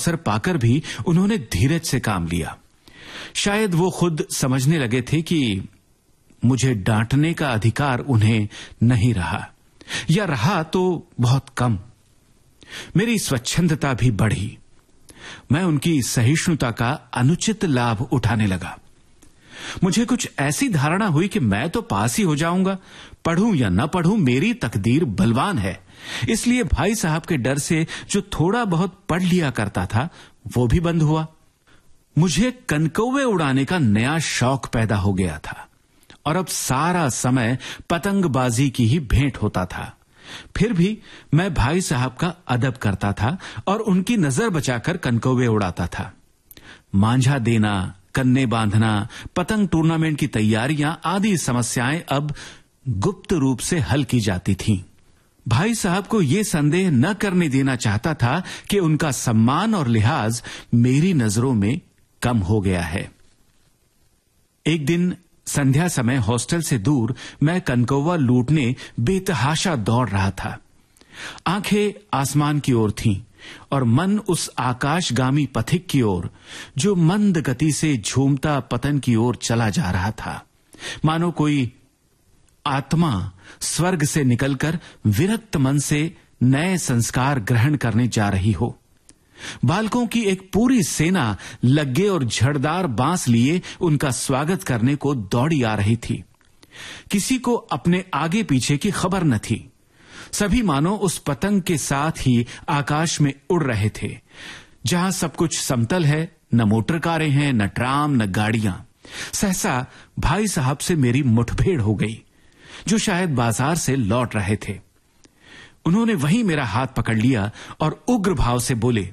अवसर पाकर भी उन्होंने धीरज से काम लिया। शायद वो खुद समझने लगे थे कि मुझे डांटने का अधिकार उन्हें नहीं रहा, या रहा तो बहुत कम। मेरी स्वच्छंदता भी बढ़ी। मैं उनकी सहिष्णुता का अनुचित लाभ उठाने लगा। मुझे कुछ ऐसी धारणा हुई कि मैं तो पास ही हो जाऊंगा, पढ़ूं या न पढ़ूं मेरी तकदीर बलवान है। इसलिए भाई साहब के डर से जो थोड़ा बहुत पढ़ लिया करता था वो भी बंद हुआ। मुझे कनकौवे उड़ाने का नया शौक पैदा हो गया था और अब सारा समय पतंगबाजी की ही भेंट होता था। फिर भी मैं भाई साहब का अदब करता था और उनकी नजर बचाकर कनकौवे उड़ाता था। मांझा देना, कन्ने बांधना, पतंग टूर्नामेंट की तैयारियां आदि समस्याएं अब गुप्त रूप से हल की जाती थीं। भाई साहब को यह संदेह न करने देना चाहता था कि उनका सम्मान और लिहाज मेरी नजरों में कम हो गया है। एक दिन संध्या समय हॉस्टल से दूर मैं कनकौवा लूटने बेतहाशा दौड़ रहा था। आंखें आसमान की ओर थीं और मन उस आकाशगामी पथिक की ओर जो मंद गति से झूमता पतन की ओर चला जा रहा था, मानो कोई आत्मा स्वर्ग से निकलकर विरक्त मन से नए संस्कार ग्रहण करने जा रही हो। बालकों की एक पूरी सेना लग्गे और झड़दार बांस लिए उनका स्वागत करने को दौड़ी आ रही थी। किसी को अपने आगे पीछे की खबर न थी। सभी मानो उस पतंग के साथ ही आकाश में उड़ रहे थे। जहां सब कुछ समतल है, न मोटर कारें हैं, न ट्राम, न गाड़ियां। सहसा भाई साहब से मेरी मुठभेड़ हो गई, जो शायद बाजार से लौट रहे थे। उन्होंने वहीं मेरा हाथ पकड़ लिया और उग्र भाव से बोले,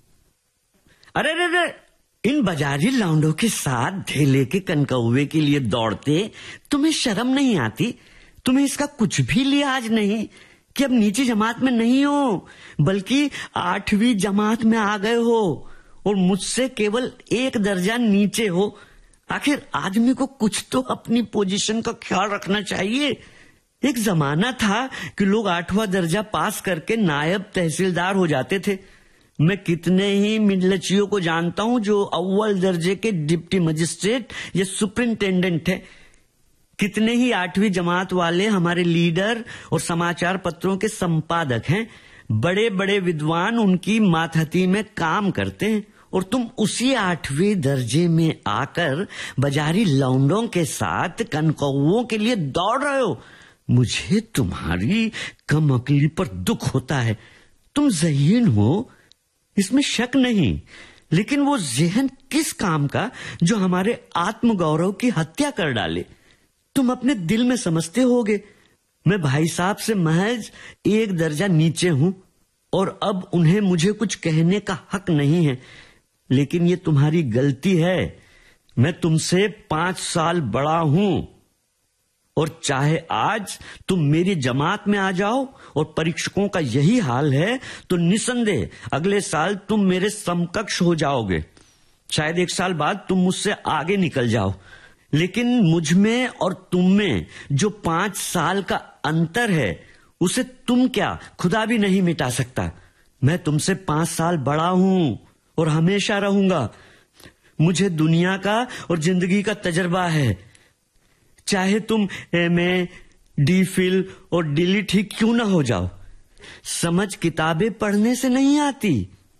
अरे रे रे, इन बाजारी लौंडों के साथ ढेले के कनकौवे के लिए दौड़ते तुम्हें शर्म नहीं आती? तुम्हें इसका कुछ भी लिहाज नहीं कि अब नीची जमात में नहीं हो, बल्कि 8वीं जमात में आ गए हो और मुझसे केवल 1 दर्जा नीचे हो। आखिर आदमी को कुछ तो अपनी पोजीशन का ख्याल रखना चाहिए। एक जमाना था कि लोग 8वां दर्जा पास करके नायब तहसीलदार हो जाते थे। मैं कितने ही मिडलचियों को जानता हूं जो अव्वल दर्जे के डिप्टी मजिस्ट्रेट या सुपरिंटेंडेंट है। कितने ही 8वीं जमात वाले हमारे लीडर और समाचार पत्रों के संपादक हैं। बड़े बड़े विद्वान उनकी मातहती में काम करते हैं और तुम उसी 8वें दर्जे में आकर बाजारी लौंडों के साथ कनकौवों के लिए दौड़ रहे हो। मुझे तुम्हारी कम अकली पर दुख होता है। तुम ज़हीन हो, इसमें शक नहीं, लेकिन वो ज़हन किस काम का जो हमारे आत्मगौरव की हत्या कर डाले। तुम अपने दिल में समझते होगे मैं भाई साहब से महज 1 दर्जा नीचे हूं और अब उन्हें मुझे कुछ कहने का हक नहीं है। लेकिन ये तुम्हारी गलती है। मैं तुमसे 5 साल बड़ा हूं और चाहे आज तुम मेरी जमात में आ जाओ और परीक्षकों का यही हाल है तो निसंदेह अगले साल तुम मेरे समकक्ष हो जाओगे। शायद 1 साल बाद तुम मुझसे आगे निकल जाओ, लेकिन मुझ में और तुम में जो 5 साल का अंतर है उसे तुम क्या खुदा भी नहीं मिटा सकता। मैं तुमसे 5 साल बड़ा हूं और हमेशा रहूंगा। मुझे दुनिया का और जिंदगी का तजर्बा है। चाहे तुम एमए, डीफिल और डिलीट ही क्यों ना हो जाओ। समझ किताबें पढ़ने से नहीं आती।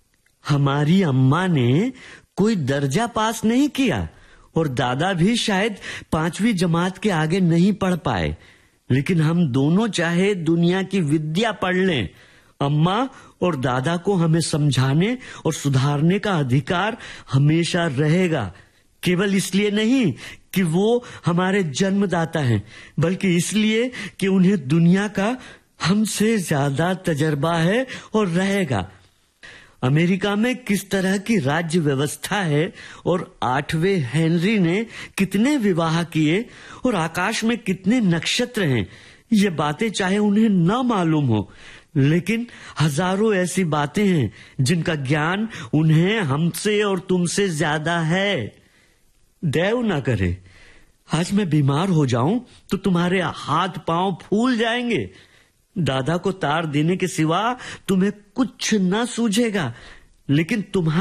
हमारी अम्मा ने कोई दर्जा पास नहीं किया और दादा भी शायद 5वीं जमात के आगे नहीं पढ़ पाए, लेकिन हम दोनों चाहे दुनिया की विद्या पढ़ लें, अम्मा और दादा को हमें समझाने और सुधारने का अधिकार हमेशा रहेगा। केवल इसलिए नहीं कि वो हमारे जन्मदाता हैं, बल्कि इसलिए कि उन्हें दुनिया का हमसे ज्यादा तजर्बा है और रहेगा। अमेरिका में किस तरह की राज्य व्यवस्था है और 8वें हेनरी ने कितने विवाह किए और आकाश में कितने नक्षत्र हैं, ये बातें चाहे उन्हें न मालूम हो, लेकिन हजारों ऐसी बातें हैं जिनका ज्ञान उन्हें हमसे और तुमसे ज्यादा है। दैव ना करे आज मैं बीमार हो जाऊं तो तुम्हारे हाथ पांव फूल जाएंगे। दादा को तार देने के सिवा तुम्हें कुछ न सूझेगा, लेकिन तुम्हारे